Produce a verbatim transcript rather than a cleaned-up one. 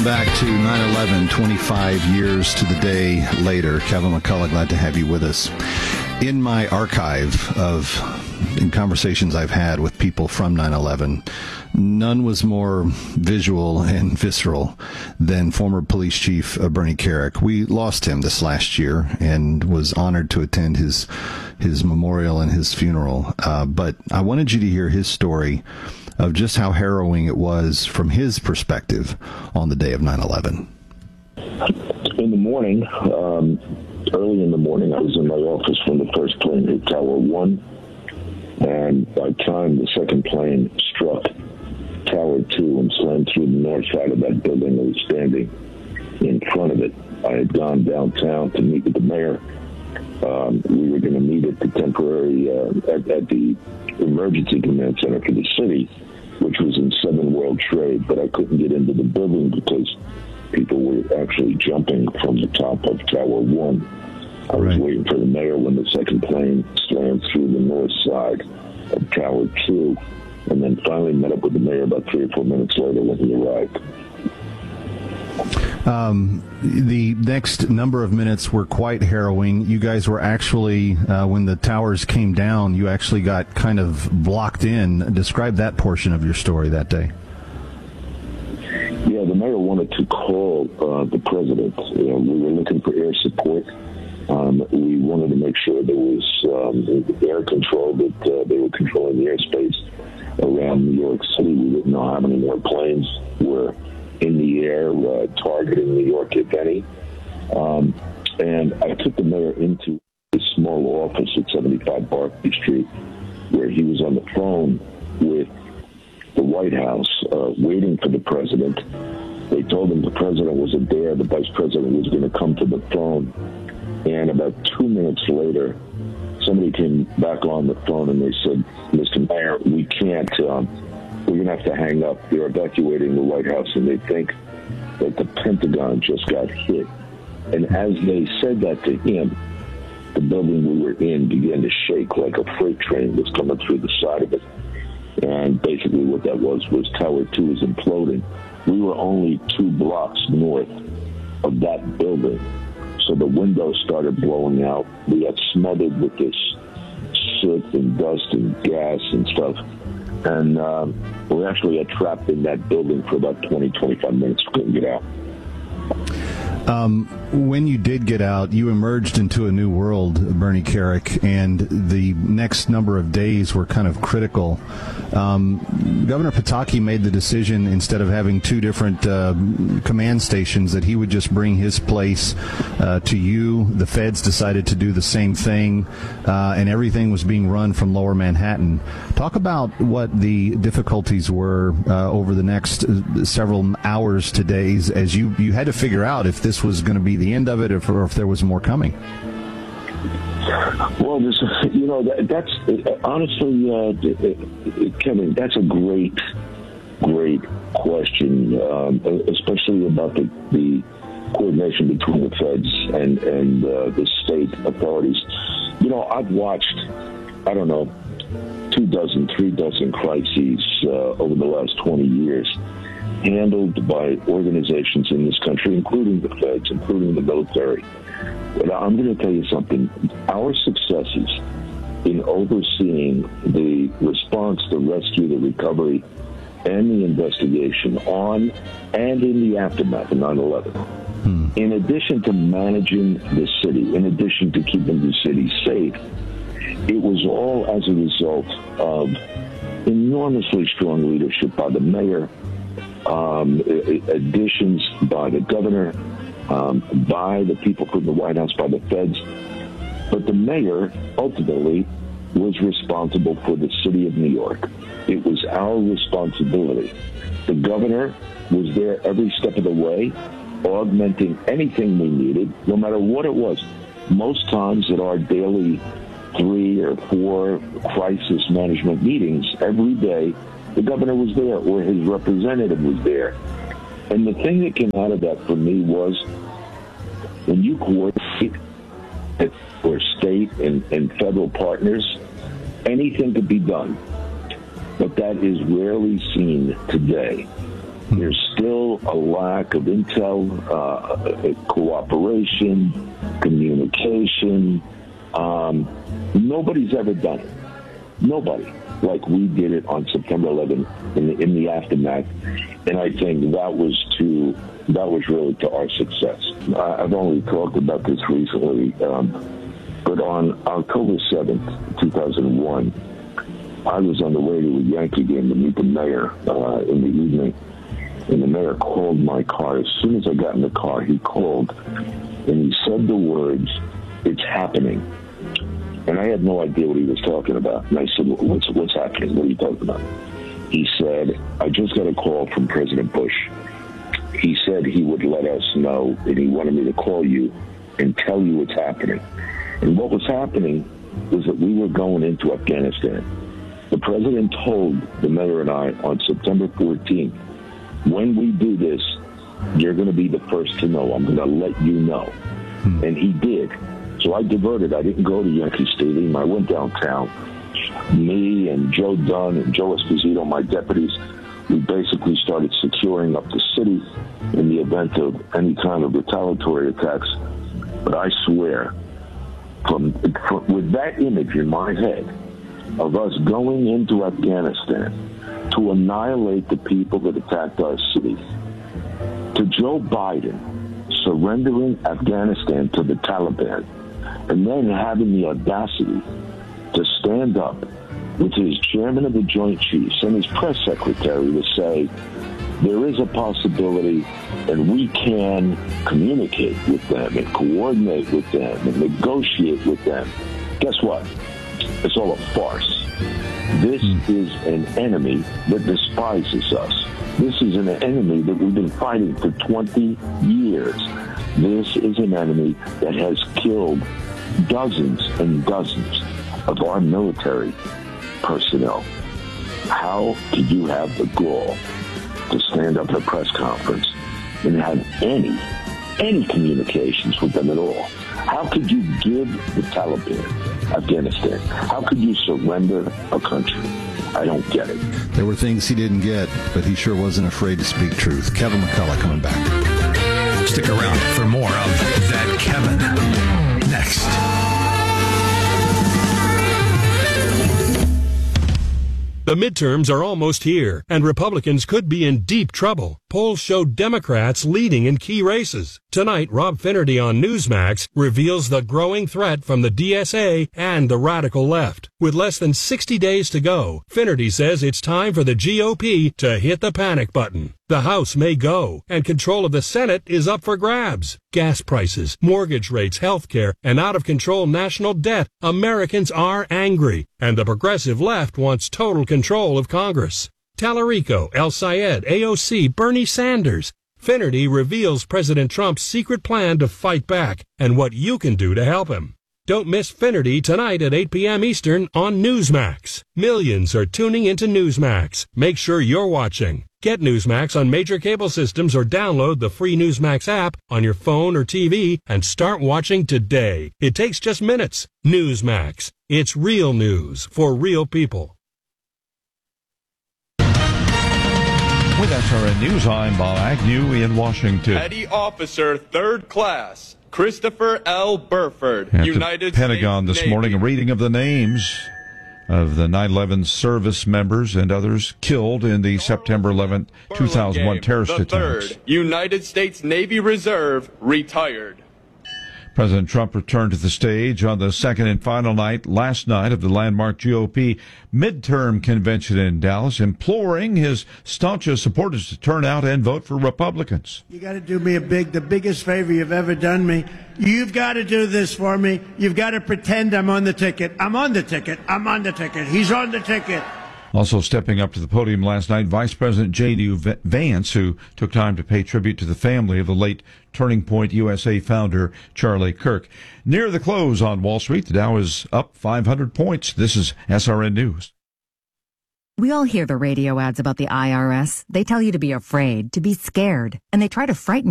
back to nine eleven, twenty-five years to the day later. Kevin McCullough, glad to have you with us. In my archive of in conversations I've had with people from nine eleven, none was more visual and visceral than former police chief uh, Bernie Kerik. We lost him this last year and was honored to attend his his memorial and his funeral. Uh, but I wanted you to hear his story of just how harrowing it was from his perspective on the day of nine eleven. In the morning, um, early in the morning, I was in my office when the first plane hit Tower One, and by the time the second plane struck Tower Two and slammed through the north side of that building, I was standing in front of it. I had gone downtown to meet with the mayor. Um, we were going to meet at the temporary, uh, at, at the emergency command center for the city, which was in Seven World Trade, but I couldn't get into the building because people were actually jumping from the top of Tower One. I was right. waiting for the mayor when the second plane slammed through the north side of Tower Two, and then finally met up with the mayor about three or four minutes later when he arrived. Um, the next number of minutes were quite harrowing. You guys were actually, uh, when the towers came down, you actually got kind of blocked in. Describe that portion of your story that day. Yeah, the mayor wanted to call uh, the president. You know, we were looking for air support. Um, we wanted to make sure there was um, air control, that uh, they were controlling the airspace around New York City. We didn't know how many more planes were in the air uh, targeting New York, if any. Um, and I took the mayor into a small office at seventy-five Barclay Street, where he was on the phone with the White House, uh, waiting for the president. They told him the president wasn't there. The vice president was going to come to the phone. And about two minutes later, somebody came back on the phone and they said, Mister Mayor, we can't, um, we're going to have to hang up. They're evacuating the White House, and they think that the Pentagon just got hit. And as they said that to him, the building we were in began to shake like a freight train was coming through the side of it. And basically what that was was Tower two was imploding. We were only two blocks north of that building. So the windows started blowing out. We got smothered with this soot and dust and gas and stuff. And um, we actually got trapped in that building for about twenty, twenty-five minutes. We couldn't get out. Um, when you did get out, you emerged into a new world, Bernie Kerik, and the next number of days were kind of critical. Um, Governor Pataki made the decision, instead of having two different uh, command stations, that he would just bring his place uh, to you. The feds decided to do the same thing, uh, and everything was being run from Lower Manhattan. Talk about what the difficulties were uh, over the next several hours to days, as you, you had to figure out if this was going to be the end of it, or if, or if there was more coming. Well, this, you know, that, that's honestly, uh, Kevin, that's a great, great question, um, especially about the, the coordination between the feds and, and uh, the state authorities. You know, I've watched, I don't know, two dozen, three dozen crises uh, over the last twenty years, handled by organizations in this country, including the feds, including the military. But I'm going to tell you something. Our successes in overseeing the response, the rescue, the recovery, and the investigation on and in the aftermath of nine eleven, hmm. in addition to managing the city, in addition to keeping the city safe, it was all as a result of enormously strong leadership by the mayor, Um, additions by the governor, um, by the people from the White House, by the feds. But the mayor ultimately was responsible for the city of New York. It was our responsibility. The governor was there every step of the way, augmenting anything we needed, no matter what it was. Most times at our daily three or four crisis management meetings every day, the governor was there, or his representative was there. And the thing that came out of that for me was, when you coordinate for state and, and federal partners, anything could be done. But that is rarely seen today. There's still a lack of intel, uh, cooperation, communication. Um, nobody's ever done it. Nobody. Like we did it on September eleventh in the, in the aftermath. And I think that was to, that was really to our success. I, I've only talked about this recently, um, but on October seventh, two thousand one, I was on the way to a Yankee game to meet the mayor uh, in the evening. And the mayor called my car. As soon as I got in the car, he called, and he said the words, "It's happening." And I had no idea what he was talking about. And I said, what's, what's happening? What are you talking about? He said, "I just got a call from President Bush. He said he would let us know, and he wanted me to call you and tell you what's happening." And what was happening was that we were going into Afghanistan. The president told the mayor and I on September fourteenth, "When we do this, you're going to be the first to know. I'm going to let you know." Hmm. And he did. So I diverted. I didn't go to Yankee Stadium. I went downtown. Me and Joe Dunn and Joe Esposito, my deputies, we basically started securing up the city in the event of any kind of retaliatory attacks. But I swear, from, from with that image in my head of us going into Afghanistan to annihilate the people that attacked our city, to Joe Biden surrendering Afghanistan to the Taliban, and then having the audacity to stand up with his chairman of the Joint Chiefs and his press secretary to say, there is a possibility and we can communicate with them and coordinate with them and negotiate with them. Guess what? It's all a farce. This is an enemy that despises us. This is an enemy that we've been fighting for twenty years. This is an enemy that has killed dozens and dozens of our military personnel. How could you have the gall to stand up at a press conference and have any, any communications with them at all? How could you give the Taliban Afghanistan? How could you surrender a country? I don't get it. There were things he didn't get, but he sure wasn't afraid to speak truth. Kevin McCullough coming back. Stick around for more of That Kevin next. The midterms are almost here, and Republicans could be in deep trouble. Polls show Democrats leading in key races. Tonight, Rob Finnerty on Newsmax reveals the growing threat from the D S A and the radical left. With less than sixty days to go, Finnerty says it's time for the G O P to hit the panic button. The House may go, and control of the Senate is up for grabs. Gas prices, mortgage rates, health care, and out-of-control national debt. Americans are angry, and the progressive left wants total control of Congress. Tallarico, El Sayed, A O C, Bernie Sanders. Finnerty reveals President Trump's secret plan to fight back and what you can do to help him. Don't miss Finnerty tonight at eight p.m. Eastern on Newsmax. Millions are tuning into Newsmax. Make sure you're watching. Get Newsmax on major cable systems or download the free Newsmax app on your phone or T V and start watching today. It takes just minutes. Newsmax. It's real news for real people. With S R N News, I'm Bob Agnew in Washington. Petty Officer, Third Class, Christopher L. Burford, At United the Pentagon States this Navy. morning, a reading of the names of the nine eleven service members and others killed in the September eleventh, two thousand one terrorist the attacks. Third, United States Navy Reserve, retired. President Trump returned to the stage on the second and final night last night of the landmark G O P midterm convention in Dallas, imploring his staunchest supporters to turn out and vote for Republicans. You got to do me a big, the biggest favor you've ever done me. You've got to do this for me. You've got to pretend I'm on the ticket. I'm on the ticket. I'm on the ticket. He's on the ticket. Also stepping up to the podium last night, Vice President J D. Vance, who took time to pay tribute to the family of the late Turning Point U S A founder Charlie Kirk. Near the close on Wall Street, the Dow is up five hundred points. This is S R N News. We all hear the radio ads about the I R S. They tell you to be afraid, to be scared, and they try to frighten